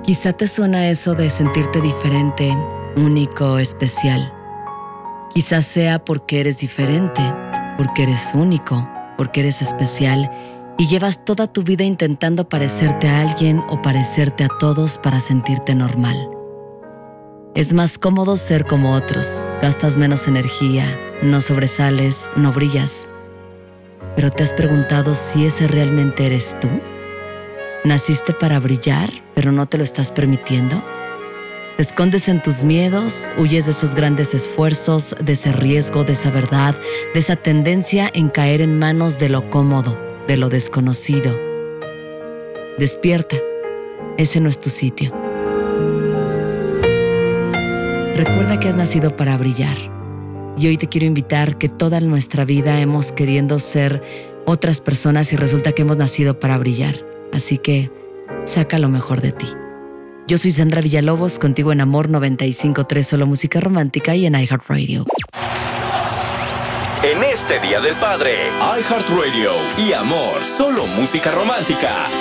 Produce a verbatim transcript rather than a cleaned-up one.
Quizá te suena eso de sentirte diferente, único, especial. Quizás sea porque eres diferente, porque eres único, porque eres especial y llevas toda tu vida intentando parecerte a alguien o parecerte a todos para sentirte normal. Es más cómodo ser como otros, gastas menos energía, no sobresales, no brillas. ¿Pero te has preguntado si ese realmente eres tú? ¿Naciste para brillar, pero no te lo estás permitiendo? ¿Te escondes en tus miedos, huyes de esos grandes esfuerzos, de ese riesgo, de esa verdad, de esa tendencia en caer en manos de lo cómodo, de lo desconocido? Despierta, ese no es tu sitio. Recuerda que has nacido para brillar. Y hoy te quiero invitar que toda nuestra vida hemos queriendo ser otras personas y resulta que hemos nacido para brillar. Así que saca lo mejor de ti. Yo soy Sandra Villalobos, contigo en Amor noventa y cinco punto tres, solo música romántica y en iHeartRadio. En este Día del Padre, iHeartRadio y Amor, solo música romántica